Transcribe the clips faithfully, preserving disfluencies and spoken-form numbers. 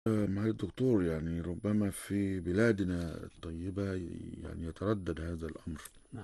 مع الدكتور، يعني ربما في بلادنا الطيبة يعني يتردد هذا الأمر. نعم.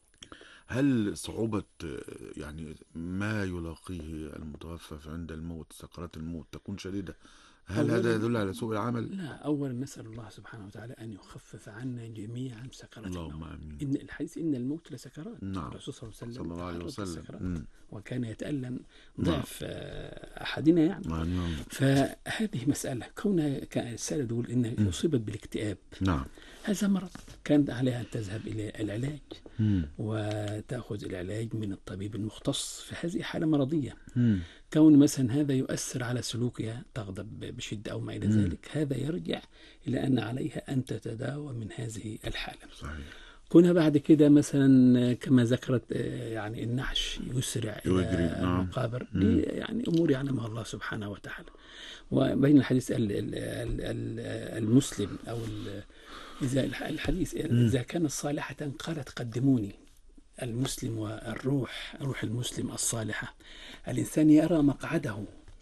هل صعوبة يعني ما يلاقيه المتوفى عند الموت، سكرات الموت، تكون شديدة؟ هل هذا أولا يدل على سوء العمل؟ لا أولا نسأل الله سبحانه وتعالى أن يخفف عنا جميعا سكرات اللهم الموت. آمين. إن الحديث إن الموت لسكرات، نعم. الرسول صلى الله عليه وسلم صلى الله عليه تعرض وسلم. للسكرات مم. وكان يتألم نعم. ضعف آه، أحدنا يعني. نعم. فهذه مسألة كونها السائلة تقول إنها مم. أصيبت بالاكتئاب، نعم. هذا مرض كان عليها أن تذهب إلى العلاج مم. وتأخذ العلاج من الطبيب المختص في هذه حالة مرضية. مم. كون مثلا هذا يؤثر على سلوكها، تغضب بشدة أو ما إلى مم. ذلك، هذا يرجع إلى أن عليها أن تتداوى من هذه الحالة. صحيح. كونها بعد كده مثلا كما ذكرت يعني النعش يسرع يجري. إلى نعم. المقابر، مم. دي يعني أمور يعلمها الله سبحانه وتعالى. وبين الحديث ال- ال- ال- ال- المسلم أو ال- إذا الحديث مم. إذا كانت صالحة قالت قدموني. المسلم والروح، روح المسلم الصالحة، الإنسان يرى مقعده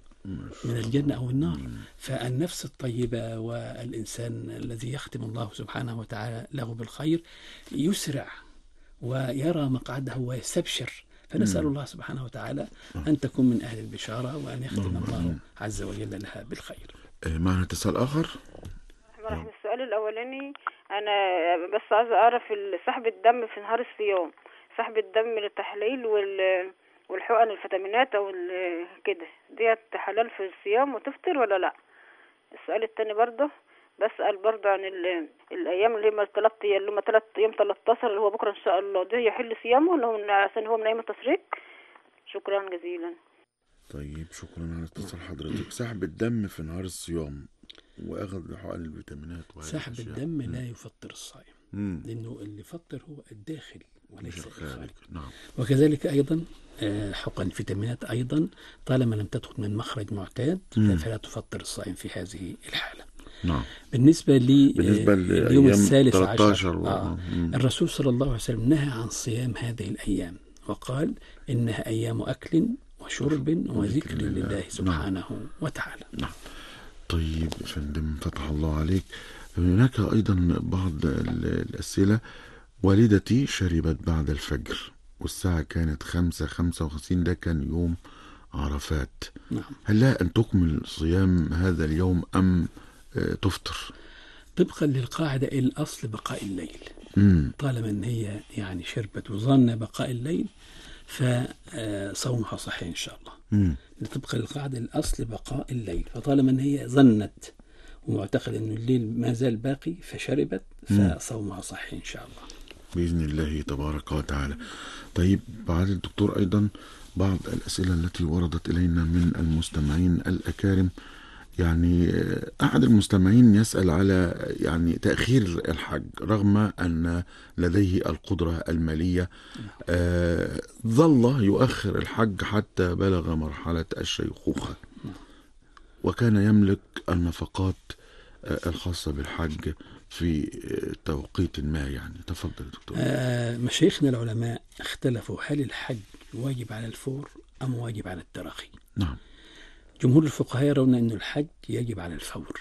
من الجنة أو النار. فالنفس الطيبة والإنسان الذي يختم الله سبحانه وتعالى له بالخير يسرع ويرى مقعده ويستبشر. فنسأل الله سبحانه وتعالى أن تكون من أهل البشارة وأن يختم الله عز وجل لها بالخير. آه، معنا اتصال آخر. مرحبا. السؤال الأولاني، أنا بس عايزة أعرف سحب الدم في نهار الصيام، سحب الدم للتحليل وال والحقن الفيتامينات أو كده، ديت حلال في الصيام وتفطر ولا لأ؟ السؤال التاني برضه بسأل برضه عن ال... الأيام اللي هم ثلاث أيام اللي هم ثلاث أيام تلتاشر اللي هو بكرة إن شاء الله، ده يحل صيامه ولا هو من... عشان هو من أيام التشريق؟ شكرا جزيلا. طيب، شكرا على اتصال حضرتك. سحب الدم في نهار الصيام واخذ حقن الفيتامينات وهذه سحب الأشياء. الدم مم. لا يفطر الصائم، مم. لأنه اللي يفطر هو الداخل وليس مش الخارج. الخارج. نعم. وكذلك أيضا آه، حقن فيتامينات أيضا طالما لم تدخل من مخرج معتاد مم. فلا تفطر الصائم في هذه الحالة. نعم. بالنسبة لي بالنسبة اليوم لأيام الثالث ثلاثة عشر عشر و... آه مم. الرسول صلى الله عليه وسلم نهى عن صيام هذه الأيام وقال إنها أيام أكل وشرب وذكر لله سبحانه نعم. وتعالى. نعم. طيب يا فندم، فتح الله عليك. هناك أيضا بعض ال- الأسئلة. والدتي شربت بعد الفجر والساعة كانت خمسة خمسة وخمسين، ده كان يوم عرفات. نعم. هل لها أن تكمل صيام هذا اليوم أم آه، تفطر؟ طبقا للقاعدة الأصل بقاء الليل. مم. طالما أن هي يعني شربت وظن بقاء الليل فصومها صحيح إن شاء الله. مم. طبقا للقاعدة الأصل بقاء الليل، فطالما أن هي ظنت ومعتقد أن الليل ما زال باقي فشربت فصومها صحيح إن شاء الله بإذن الله تبارك وتعالى. طيب، بعد الدكتور أيضا بعض الأسئلة التي وردت إلينا من المستمعين الأكارم. يعني أحد المستمعين يسأل على يعني تأخير الحج رغم أن لديه القدرة المالية. آه ظل يؤخر الحج حتى بلغ مرحلة الشيخوخة وكان يملك النفقات آه الخاصة بالحج في آه توقيت ما. يعني تفضل دكتور. آه مشايخنا العلماء اختلفوا هل الحج واجب على الفور أم واجب على التراخي. نعم. جمهور الفقهاء يرون أن الحج يجب على الفور،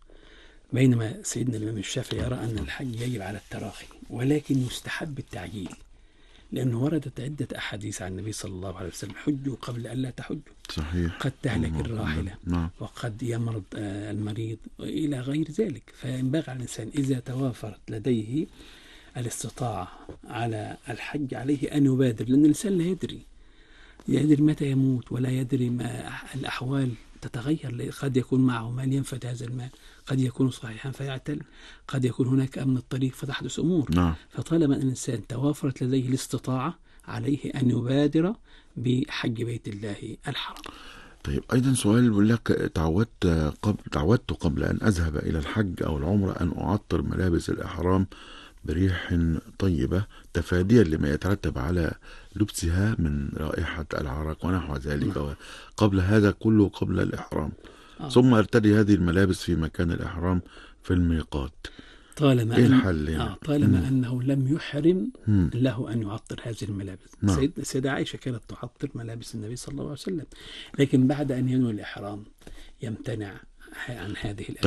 بينما سيدنا الإمام الشافعي يرى أن الحج يجب على التراخي ولكن يستحب التعجيل، لأنه وردت عدة أحاديث عن النبي صلى الله عليه وسلم: حجوا قبل أن لا تحجوا، صحيح. قد تهلك الراحلة، نعم. وقد يمرض المريض إلى غير ذلك. فينبغي على الإنسان إذا توافرت لديه الاستطاعة على الحج عليه أن يبادر، لأن الإنسان لا يدري يدري متى يموت ولا يدري ما الأحوال تتغير. قد يكون معه مال ينفد هذا المال، قد يكون صحيحا فيعتل، قد يكون هناك أمن الطريق فتحدث أمور. نعم. فطالما أن الإنسان توافرت لديه الاستطاعة عليه أن يبادر بحج بيت الله الحرام. طيب، أيضا سؤال بيقول لك: تعودت قبل تعودت قبل أن أذهب إلى الحج أو العمرة أن أعطر ملابس الإحرام بريح طيبة تفاديا لما يترتب على لبسها من رائحة العرق ونحو ذلك. نعم. قبل هذا كله قبل الإحرام. آه. ثم ارتدي هذه الملابس في مكان الإحرام في الميقات. طالما إيه أن... الحل يعني؟ آه طالما مم. أنه لم يحرم مم. له أن يعطر هذه الملابس. نعم. سيد... سيدة عائشة كانت تعطر ملابس النبي صلى الله عليه وسلم، لكن بعد أن ينوي الإحرام يمتنع عن هذه الأشياء.